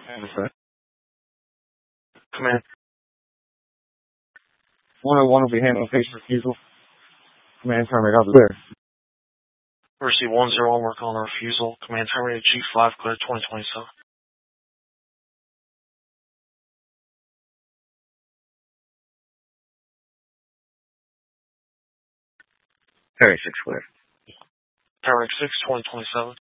Understood. Command. 101 will be handling patient refusal. Command terminate out there. Receive 101, work on the refusal. Command terminated, G5, clear 2027. Terry 6 clear. Terminated 6, 2027.